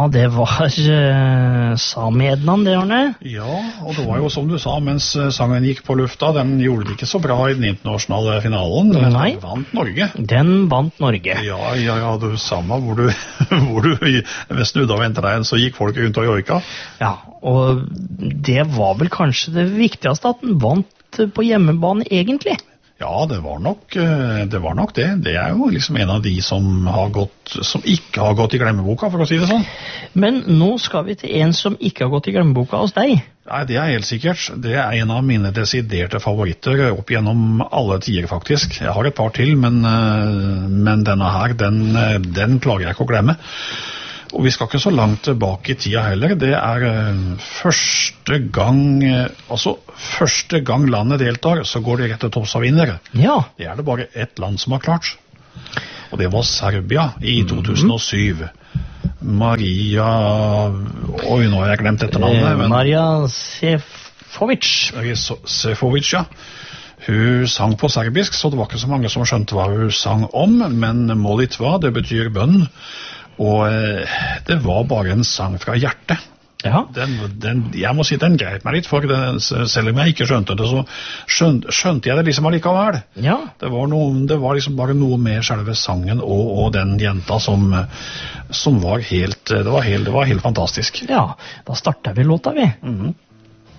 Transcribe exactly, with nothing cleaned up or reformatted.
Ja, det var uh, Sami Ednan, det, Arne. Ja, og det var jo som du sa, mens sangen gikk på lufta, den gjorde det ikke så bra i den internasjonale finalen. Men Nei. den vant Norge. Den vant Norge. Ja, ja, ja, du sa meg hvor du, hvor du ved snudde og ventet deg, så gikk folk rundt og joika. Ja, og det var vel kanskje det viktigste, at den vant på hjemmebane egentlig. Ja, det var nok det. Var nok det. Det er jo liksom en av de som, har gått, som ikke har gått i glemmeboka, for å si det sånn. Men nå skal vi til en som ikke har gått i glemmeboka hos deg. Nei, det er helt sikkert. Det er en av mine desiderte favoritter opp gjennom alle tider, faktisk. Jeg har et par til, men, men denne her, den, den klarer jeg ikke å glemme. Og vi skal ikke så langt tilbake i tida heller. Det er uh, første gang uh, altså første gang landet deltar, så går det rett til topps av vinnere. Ja. Det er det bare ett land som har klart. Og det var Serbia i to tusen og syv. Maria... Oi, nå har jeg glemt dette navnet. Men... Maria Sefovic. Sefovic, ja. Hun sang på serbisk, så det var ikke så mange som skjønte hva hun sang om, men molitva, det betyr bønn. Og det var bare en sang fra hjertet. Ja. Den, den, jeg må si den greit meg litt, for den, selv om jeg ikke skjønte det, så skjønte, skjønte jeg det liksom allikevel. Ja. Det var, noe, det var liksom bare noe med selve sangen og, og den jenta som, som var helt det, var helt, det var helt fantastisk. Ja, da startet vi låta vi. Mhm.